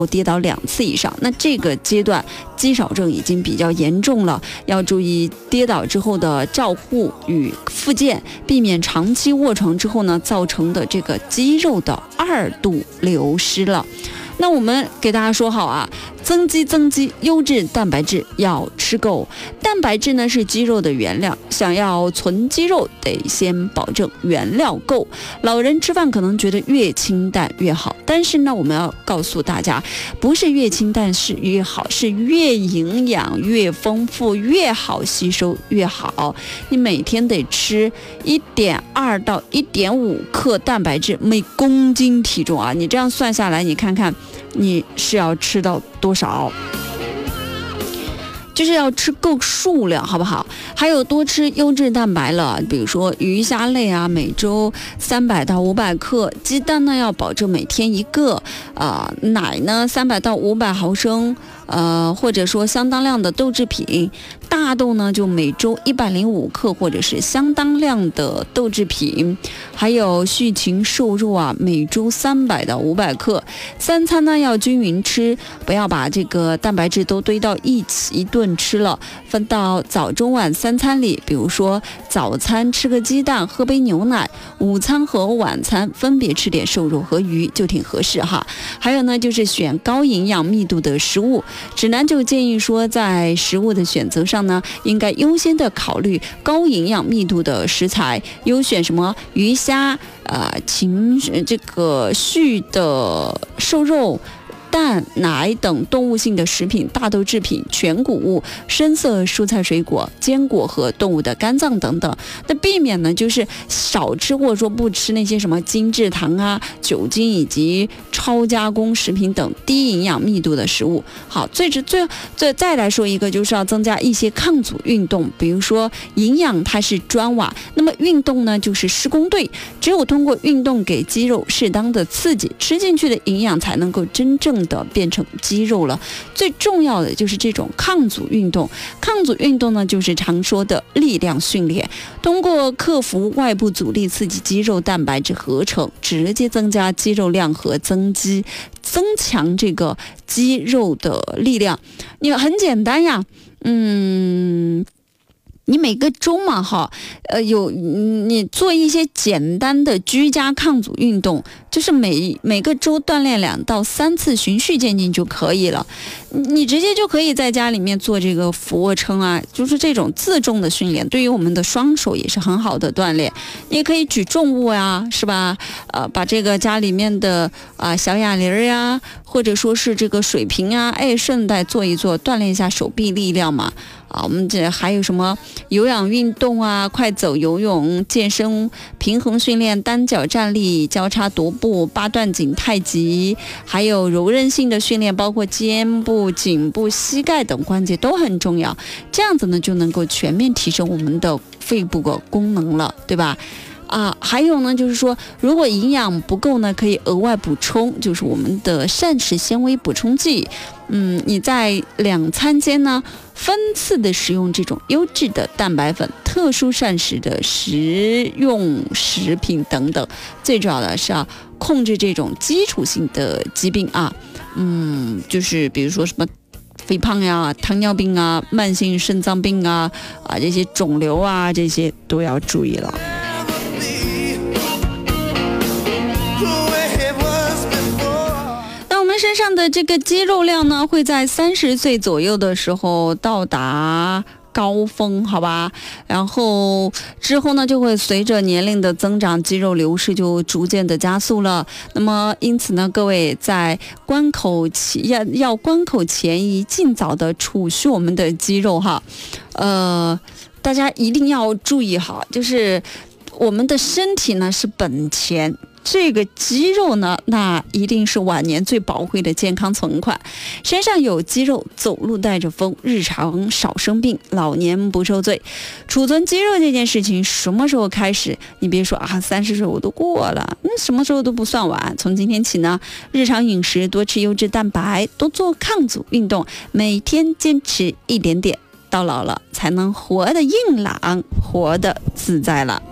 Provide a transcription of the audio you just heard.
跌倒2次以上，那这个阶段肌少症已经比较严重了，要注意跌倒之后的照护与复健，避免长期卧床之后呢造成的这个肌肉的2度流失了。那我们给大家说好啊，增肌，优质蛋白质要吃够。蛋白质呢是肌肉的原料，想要存肌肉，得先保证原料够。老人吃饭可能觉得越清淡越好，但是呢，我们要告诉大家，不是越清淡是越好，是越营养越丰富越好吸收越好。你每天得吃1.2到1.5克蛋白质每公斤体重啊，你这样算下来，你看看你是要吃到多少，就是要吃够数量，好不好？还有多吃优质蛋白了，比如说鱼虾类啊，每周300到500克，鸡蛋呢要保证每天1个，奶呢300到500毫升，或者说相当量的豆制品。大豆呢就每周105克或者是相当量的豆制品，还有畜禽瘦肉啊，每周300到500克。3餐呢要均匀吃，不要把这个蛋白质都堆到一起一顿吃了，分到早中晚3餐里。比如说早餐吃个鸡蛋，喝杯牛奶，午餐和晚餐分别吃点瘦肉和鱼，就挺合适哈。还有呢就是选高营养密度的食物，指南就建议说，在食物的选择上呢，应该优先的考虑高营养密度的食材，优选什么鱼虾、这个畜的瘦肉、蛋、奶等动物性的食品、大豆制品、全谷物、深色蔬菜水果、坚果和动物的肝脏等等。那避免呢就是少吃或者说不吃那些什么精制糖啊、酒精以及超加工食品等低营养密度的食物。好，再来说一个，就是要增加一些抗阻运动，比如说营养它是砖瓦，那么运动呢就是施工队，只有通过运动给肌肉适当的刺激，吃进去的营养才能够真正的变成肌肉了。最重要的就是这种抗阻运动，抗阻运动呢就是常说的力量训练，通过克服外部阻力，刺激肌肉蛋白质合成，直接增加肌肉量和增强这个肌肉的力量。你很简单呀，你每个周嘛你做一些简单的居家抗阻运动，就是每个周锻炼2到3次，循序渐进就可以了。你直接就可以在家里面做这个俯卧撑啊，就是这种自重的训练，对于我们的双手也是很好的锻炼。你也可以举重物啊，是吧？把这个家里面的小哑铃呀，或者说是这个水瓶啊，顺带做一做，锻炼一下手臂力量嘛。我们这还有什么有氧运动啊，快走、游泳、健身、平衡训练、单脚站立、交叉踱步、8段锦、太极，还有柔韧性的训练，包括肩部、颈部、膝盖等关节都很重要。这样子呢，就能够全面提升我们的肺部的功能了，对吧？还有呢，就是说，如果营养不够呢，可以额外补充，就是我们的膳食纤维补充剂。你在2餐间呢，分次的使用这种优质的蛋白粉、特殊膳食的食用食品等等。最主要的是要控制这种基础性的疾病啊，就是比如说什么肥胖呀、糖尿病啊、慢性肾脏病啊、这些肿瘤啊，这些都要注意了。身上的这个肌肉量呢，会在30岁左右的时候到达高峰，好吧？然后之后呢，就会随着年龄的增长，肌肉流失就逐渐的加速了。那么因此呢，各位在关口前宜尽早的储蓄我们的肌肉哈。大家一定要注意哈，就是我们的身体呢是本钱。这个肌肉呢，那一定是晚年最宝贵的健康存款。身上有肌肉，走路带着风，日常少生病，老年不受罪。储存肌肉这件事情什么时候开始？你别说30岁我都过了，什么时候都不算晚。从今天起呢，日常饮食多吃优质蛋白，多做抗阻运动，每天坚持一点点，到老了才能活得硬朗，活得自在了。